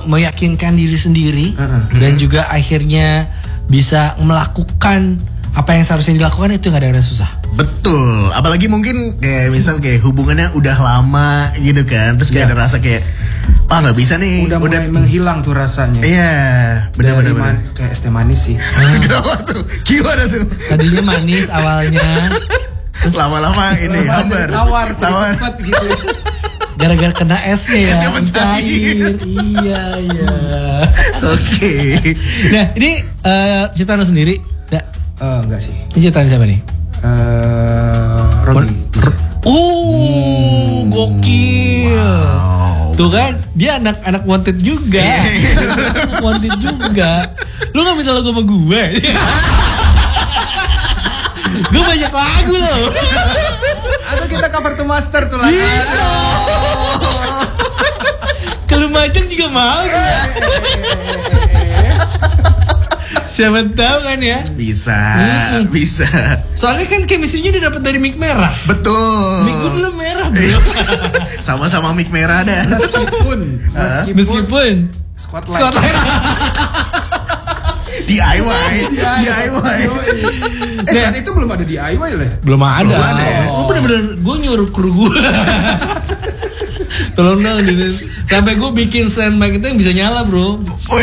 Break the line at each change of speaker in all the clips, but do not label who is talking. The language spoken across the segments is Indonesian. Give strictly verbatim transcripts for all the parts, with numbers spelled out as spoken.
meyakinkan diri sendiri uh-huh. dan juga akhirnya bisa melakukan apa yang seharusnya dilakukan, itu nggak ada yang susah.
Betul, apalagi mungkin kayak misal kayak hubungannya udah lama gitu kan, terus kayak yeah. ada rasa kayak ah nggak bisa nih,
udah, udah mulai menghilang tuh rasanya.
Iya, benar-benar man,
kayak es teh manis sih.
Kenapa tuh? Gimana tuh?
Tadinya manis awalnya,
terus lama-lama ini hambar,
tawar, tawar gitu.
Gara-gara kena esnya ya,
esnya mencair.
Iya iya.
Oke.
Nah ini uh, ciptaan lo sendiri? Ya.
Uh, enggak sih.
Ini ciptaan siapa nih?
Uh, Robi.
Oh, hmm. gokil. Wow. Tuh kan, dia anak-anak wanted juga. Anak wanted juga. Lu gak minta lagu sama gue? Gue banyak lagu loh.
Atau kita cover to master tuh lah.
Kalau Lumajang juga mau. Siapa tahu kan ya?
Bisa, hmm. bisa.
Soalnya kan chemistry-nya udah dapet dari mic merah.
Betul.
Mic gue belum merah bro.
Sama-sama mic merah dah.
Meskipun,
meskipun, meskipun
Squad
Squad line.
D I Y, D I Y.
Eh saat itu belum ada D I Y lah.
Belum ada.
Belum ada.
Oh. Lu bener-bener gue nyuruh kru gue. Tolong dong, sampai gue bikin stand mic itu yang bisa nyala bro.
Oh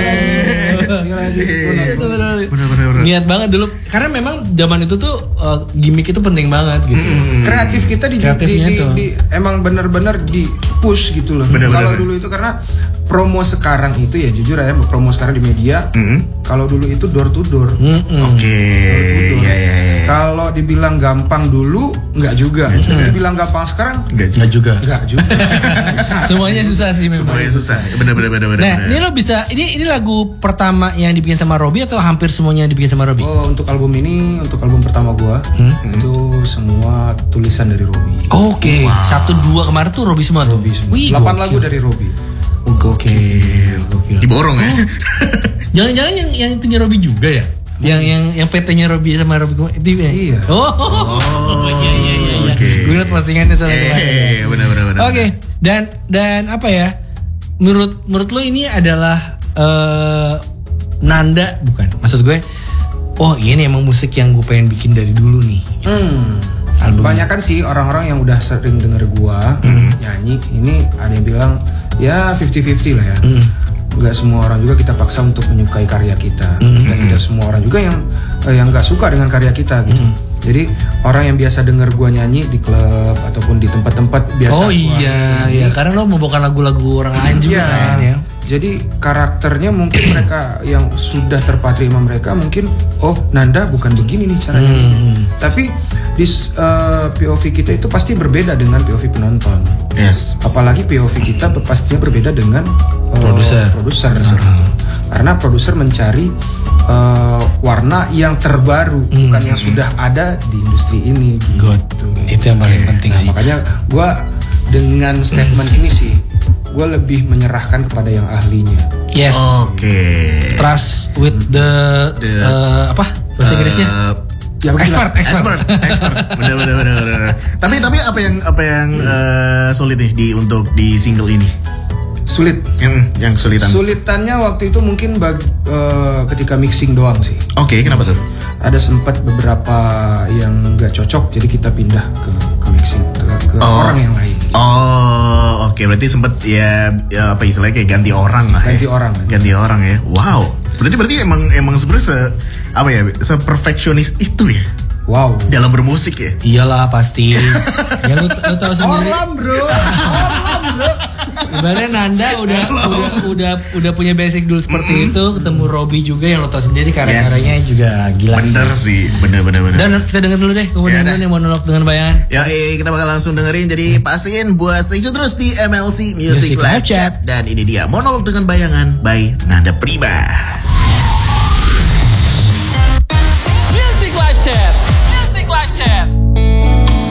ini.
Bener-bener. Niat banget dulu, karena memang zaman itu tuh uh, gimmick itu penting banget gitu.
Mm. Kreatif kita di, di, di, di emang bener-bener di push gitu loh. Kalau dulu itu karena promo sekarang itu ya jujur ya, promo sekarang di media. Mm-hmm. Kalau dulu itu door to door.
Mm-hmm.
Oke. Okay. Ya, ya, ya.
Kalau dibilang gampang dulu, nggak juga. Mm-hmm. Dibilang gampang sekarang,
nggak juga.
Nggak juga.
Semuanya susah sih memang.
Semuanya susah. Benar-benar benar.
Nah, ini lo bisa. Ini ini lagu pertama yang dibikin sama Robi atau hampir semuanya dibikin sama Robi?
Oh, untuk album ini, untuk album pertama gua, hmm? itu semua tulisan dari Robi.
Oke. Okay. Wow. Satu dua kemarin tuh Robi semua tuh.
Robi semua. Wih, delapan lagu dari Robi.
Gokil, gokil.
Diborong ya?
Oh. Jangan-jangan yang yang itunya Robi juga ya? Yang yang yang P T-nya Robi sama Robi itu ya?
Iya.
Oh, oh iya iya iya. iya. Okay. Gue liat postingannya soalnya.
Eh, benar-benar benar.
Oke. Okay. Dan dan apa ya? Menurut menurut lo ini adalah uh, Nanda bukan? Maksud gue, oh ini emang musik yang gue pengen bikin dari dulu nih.
Hmm. Kebanyakan sih orang-orang yang udah sering denger gua mm. nyanyi ini ada yang bilang ya fifty fifty lah ya. Mm. Gak semua orang juga kita paksa untuk menyukai karya kita. Mm. Dan tidak semua orang juga yang eh, yang gak suka dengan karya kita gitu. Mm. Jadi orang yang biasa denger gua nyanyi di klub ataupun di tempat-tempat biasa.
Oh iya, iya karena lo mau bawakan lagu-lagu orang lain juga kan ya.
Jadi karakternya mungkin mereka yang sudah terpatri sama mereka mungkin oh Nanda bukan begini nih caranya. Hmm. Tapi di uh, P O V kita itu pasti berbeda dengan P O V penonton.
Yes.
Apalagi P O V kita pastinya berbeda dengan uh,
produser.
Produser. Hmm. Karena produser mencari uh, warna yang terbaru, hmm. bukan yang sudah ada di industri ini.
Good. Itu yang paling penting
nah,
sih.
Makanya gue dengan statement ini sih gue lebih menyerahkan kepada yang ahlinya.
Yes.
Oke. Okay.
Trust with the, the uh, apa bahasa Inggrisnya?
Uh,
ya,
expert, expert,
expert, expert. Benar, benar, benar, benar. Tapi, tapi apa yang apa yang hmm. uh, sulit nih di untuk di single ini?
Sulit.
Yang yang sulitan.
Sulitannya waktu itu mungkin bag, uh, ketika mixing doang sih.
Oke, okay, kenapa tuh?
Ada sempat beberapa yang nggak cocok, jadi kita pindah ke ke mixing ke, ke oh. orang yang lain.
Oh, oke, okay. Berarti sempat ya, ya apa istilahnya kayak ganti orang lah.
Ganti
ya?
orang.
Ganti ya. orang ya. Wow. Berarti berarti emang emang sebenarnya se apa ya, se perfeksionis itu ya.
Wow.
Dalam bermusik ya.
Iyalah pasti. Ya lu, lu tahu sendiri.
Orlam bro. Orlam bro.
Ibaratnya Nanda udah udah udah udah punya basic dulu seperti mm-hmm. itu, ketemu Robi juga yang lo tau sendiri karya-karyanya yes. juga gila.
Bener sih, bener bener bener.
Dan kita denger dulu deh, kemudian ya, nih monolog dengan bayangan.
Ya, eh, kita bakal langsung dengerin. Jadi pastiin buat stay tune terus di M L C Music, Music Live Chat. Dan ini dia monolog dengan bayangan by Nanda Prima.